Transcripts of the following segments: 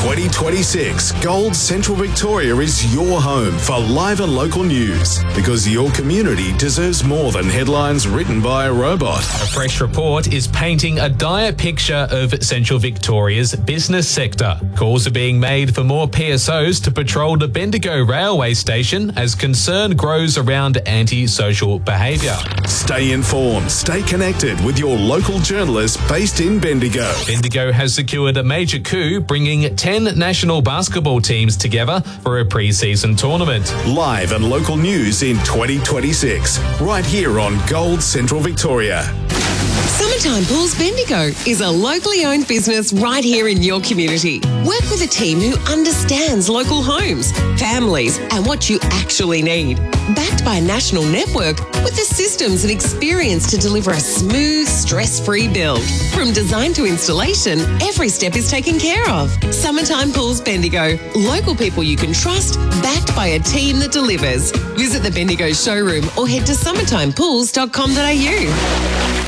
2026, Gold Central Victoria is your home for live and local news, because your community deserves more than headlines written by a robot. A fresh report is painting a dire picture of Central Victoria's business sector. Calls are being made for more PSOs to patrol the Bendigo railway station as concern grows around anti-social behaviour. Stay informed, stay connected with your local journalists based in Bendigo. Bendigo has secured a major coup, bringing 10 national basketball teams together for a pre-season tournament. Live and local news in 2026, right here on Gold Central Victoria. Summertime Pools Bendigo is a locally owned business right here in your community. Work with a team who understands local homes, families, and what you actually need. Backed by a national network with the systems and experience to deliver a smooth, stress-free build. From design to installation, every step is taken care of. Summertime Pools Bendigo. Local people you can trust, backed by a team that delivers. Visit the Bendigo showroom or head to summertimepools.com.au.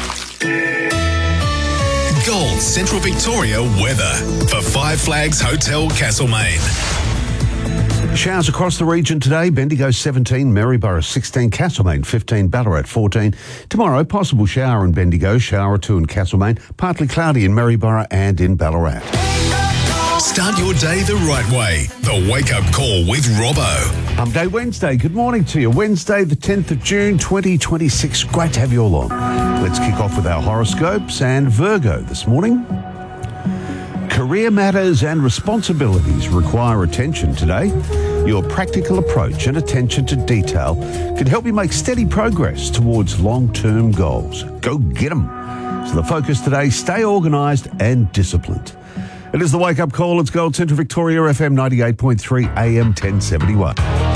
Gold Central Victoria weather for Five Flags Hotel Castlemaine. Showers across the region today. Bendigo 17, Maryborough 16, Castlemaine 15, Ballarat 14. Tomorrow, possible shower in Bendigo, shower or two in Castlemaine, partly cloudy in Maryborough and in Ballarat. Start your day the right way. The Wake Up Call with Robbo. Hump Day Wednesday. Good morning to you. Wednesday, the 10th of June, 2026. Great to have you along. Let's kick off with our horoscopes and Virgo this morning. Career matters and responsibilities require attention today. Your practical approach and attention to detail can help you make steady progress towards long-term goals. Go get them. So the focus today, stay organised and disciplined. It is the Wake Up Call. It's Gold Central Victoria FM 98.3 AM 1071.